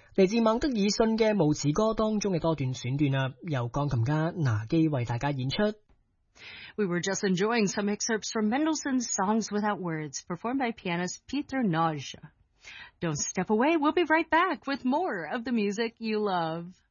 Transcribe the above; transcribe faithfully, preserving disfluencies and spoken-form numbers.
嚟自孟德爾遜嘅《無詞歌》當中嘅多段選段啊，由鋼琴家拿基為大家演出。 We were just enjoying some excerpts from Mendelssohn's Songs Without Words, performed by pianist Peter Nagy. Don't step away, we'll be right back with more of the music you love.